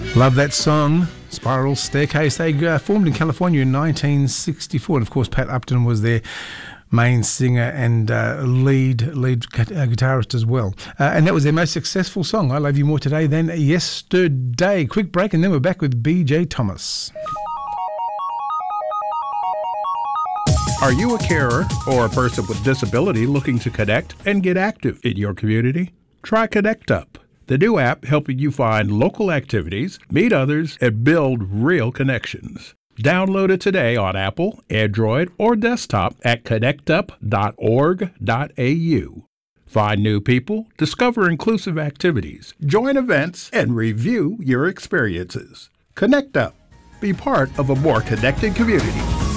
Love that song, Spiral Staircase. They formed in California in 1964, and of course Pat Upton was their main singer and lead guitarist as well. And that was their most successful song, I Love You More Today Than Yesterday. Quick break and then we're back with BJ Thomas. Are you a carer or a person with disability looking to connect and get active in your community? Try Connect Up, the new app helping you find local activities, meet others, and build real connections. Download it today on Apple, Android, or desktop at connectup.org.au. Find new people, discover inclusive activities, join events, and review your experiences. Connect Up. Be part of a more connected community.